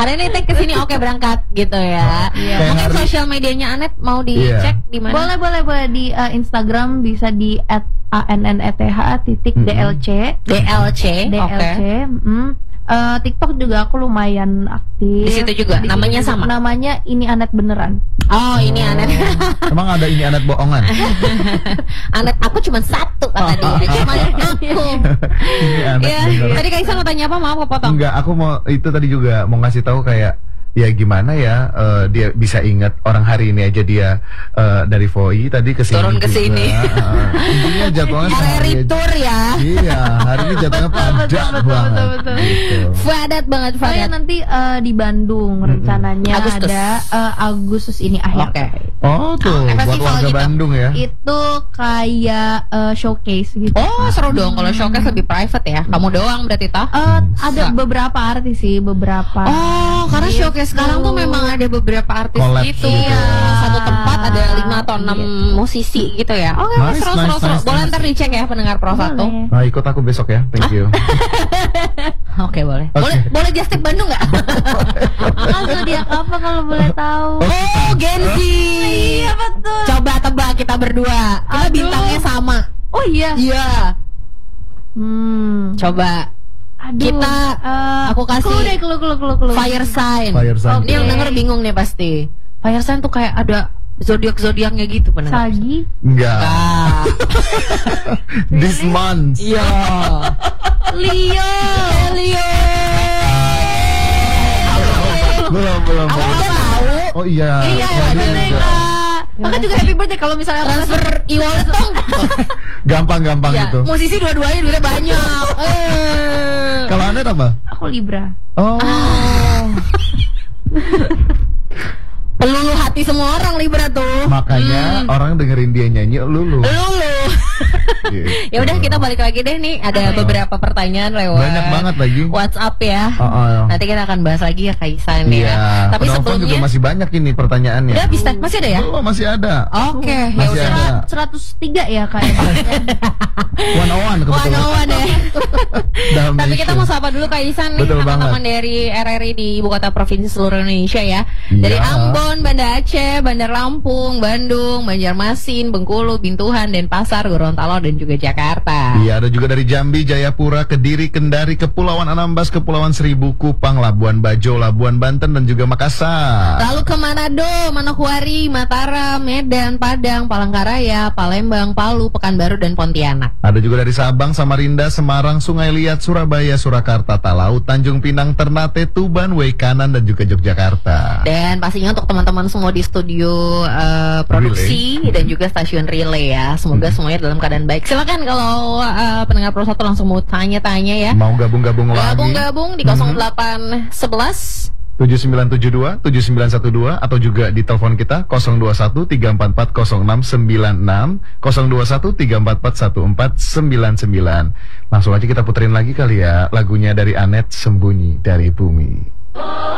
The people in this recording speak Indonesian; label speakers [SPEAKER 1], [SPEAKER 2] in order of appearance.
[SPEAKER 1] Karena ini tag kesini oke berangkat gitu ya. Mungkin sosial medianya Anet mau dicek di mana?
[SPEAKER 2] Boleh di Instagram bisa di @anneth.dlc. TikTok juga aku lumayan aktif.
[SPEAKER 1] Di situ juga namanya sama.
[SPEAKER 2] Namanya ini Anet beneran.
[SPEAKER 1] Oh, ini Anet.
[SPEAKER 3] Emang ada ini Anet bohongan?
[SPEAKER 1] Anet aku cuma satu kata dia. Cuma aku.
[SPEAKER 3] Ini Anet
[SPEAKER 1] Ya, tadi Kak Isan mau tanya apa? Maaf kepotong.
[SPEAKER 3] Enggak, aku mau itu tadi juga mau ngasih tahu kayak ya gimana ya dia bisa ingat orang hari ini aja dia dari Voi tadi ke sini
[SPEAKER 1] turun ke sini.
[SPEAKER 3] Intinya jadwalnya
[SPEAKER 1] hari tour ya.
[SPEAKER 3] Iya, hari ini jadwalnya padat banget.
[SPEAKER 2] Betul.
[SPEAKER 3] Gitu.
[SPEAKER 1] Padat banget,
[SPEAKER 2] Oh ya, nanti di Bandung rencananya
[SPEAKER 1] Agustus.
[SPEAKER 2] ada Agustus ini akhir.
[SPEAKER 1] Oke.
[SPEAKER 3] Oh tuh, buat
[SPEAKER 1] festival
[SPEAKER 3] warga
[SPEAKER 1] gitu.
[SPEAKER 3] Bandung ya.
[SPEAKER 2] Itu kayak showcase gitu.
[SPEAKER 1] Oh, seru dong kalau showcase lebih private ya. Kamu doang berarti toh?
[SPEAKER 2] Ada beberapa artis sih, beberapa.
[SPEAKER 1] Oh, karena
[SPEAKER 2] Gitu.
[SPEAKER 1] showcase sekarang tuh memang ada beberapa artis
[SPEAKER 3] Collab
[SPEAKER 1] gitu.
[SPEAKER 3] gitu.
[SPEAKER 1] Satu tempat ada 5 atau 6 musisi gitu ya. Oke,
[SPEAKER 3] Nice,
[SPEAKER 1] seru. Boleh ntar dicek ya pendengar Pro 1.
[SPEAKER 2] Boleh.
[SPEAKER 3] Nah, ikut aku besok ya. Thank you.
[SPEAKER 1] Oke, boleh.
[SPEAKER 3] Oke.
[SPEAKER 1] Boleh just tip Bandung enggak?
[SPEAKER 2] Akal zodiak apa kalau boleh tahu?
[SPEAKER 1] Oh, Gen Z.
[SPEAKER 2] Iya betul.
[SPEAKER 1] Coba tebak kita berdua. Kita
[SPEAKER 2] Aduh.
[SPEAKER 1] bintangnya sama.
[SPEAKER 2] Oh iya.
[SPEAKER 1] Iya. Coba
[SPEAKER 2] Aduh.
[SPEAKER 1] kita aku kasih
[SPEAKER 2] clue.
[SPEAKER 1] fire sign.
[SPEAKER 3] Fire sign.
[SPEAKER 1] Ini yang denger bingung nih pasti. Fire sign tuh kayak ada zodiak-zodiaknya gitu pendengar.
[SPEAKER 2] Sagi.
[SPEAKER 3] Enggak.
[SPEAKER 1] Ah,
[SPEAKER 3] This month.
[SPEAKER 1] iya.
[SPEAKER 2] Leo.
[SPEAKER 3] Belum.
[SPEAKER 1] Aku udah tahu.
[SPEAKER 3] Oh iya.
[SPEAKER 2] Iya,
[SPEAKER 3] Waduh,
[SPEAKER 2] bener
[SPEAKER 3] juga.
[SPEAKER 2] Kak. Maka juga happy birthday kalau misalnya
[SPEAKER 1] Transfer e-wallet dong.
[SPEAKER 3] Gampang
[SPEAKER 1] Ya,
[SPEAKER 3] gitu.
[SPEAKER 1] musisi dua-duanya duitnya banyak.
[SPEAKER 3] Kalau Anet apa?
[SPEAKER 2] aku Libra.
[SPEAKER 3] Oh.
[SPEAKER 1] Peluluh hati semua orang Libra tuh.
[SPEAKER 3] Makanya orang dengerin dia nyanyi lulu.
[SPEAKER 1] Lulu.
[SPEAKER 3] Gitu.
[SPEAKER 1] Ya udah kita balik lagi deh nih. Ada beberapa pertanyaan lewat
[SPEAKER 3] Banyak banget lagi.
[SPEAKER 1] WhatsApp ya.
[SPEAKER 3] Oh.
[SPEAKER 1] Nanti kita akan bahas lagi ya Kak Isan ya.
[SPEAKER 3] Iya.
[SPEAKER 1] Tapi
[SPEAKER 3] Penelpon juga
[SPEAKER 1] sebelumnya
[SPEAKER 3] masih banyak ini pertanyaannya.
[SPEAKER 1] udah bisa masih ada ya?
[SPEAKER 3] Oh, masih ada.
[SPEAKER 1] Oke, ya
[SPEAKER 3] Masih
[SPEAKER 1] udah.
[SPEAKER 3] ada.
[SPEAKER 2] 103 ya Kak.
[SPEAKER 3] 101 kebetulan.
[SPEAKER 1] deh.
[SPEAKER 3] Dalam
[SPEAKER 1] Tapi
[SPEAKER 3] Indonesia.
[SPEAKER 1] kita mau sapa dulu Kak Isan nih,
[SPEAKER 3] Betul
[SPEAKER 1] teman-teman
[SPEAKER 3] banget.
[SPEAKER 1] dari RRI di ibu kota provinsi seluruh Indonesia ya.
[SPEAKER 3] Iya.
[SPEAKER 1] Dari Ambon, Banda Aceh, Bandar Lampung, Bandung, Banjarmasin, Bengkulu, Bintuhan, Denpasar, Gorontalo dan juga Jakarta.
[SPEAKER 3] Iya, ada juga dari Jambi, Jayapura, Kediri, Kendari, Kepulauan Anambas, Kepulauan Seribu, Kupang, Labuan Bajo, Labuan Banten dan juga Makassar.
[SPEAKER 1] Lalu ke Manado, Manokwari, Mataram, Medan, Padang, Palangkaraya, Palembang, Palu, Pekanbaru dan Pontianak.
[SPEAKER 3] Ada juga dari Sabang, Samarinda, Semarang, Sungai Liat, Surabaya, Surakarta, Talaut, Tanjung Pinang, Ternate, Tuban, Weikanan dan juga Yogyakarta.
[SPEAKER 1] Dan pastinya untuk teman-teman semua di studio produksi dan juga stasiun relay ya. Semoga semuanya dalam keadaan baik. Silakan kalau pendengar Pro 1 langsung mau tanya-tanya ya.
[SPEAKER 3] Mau gabung-gabung lagi?
[SPEAKER 1] Gabung-gabung di 0811
[SPEAKER 3] 7972 7912 atau juga di telepon kita 021 344 0696 021 344 1499. Langsung aja kita puterin lagi kali ya lagunya dari Anet, Sembunyi dari Bumi.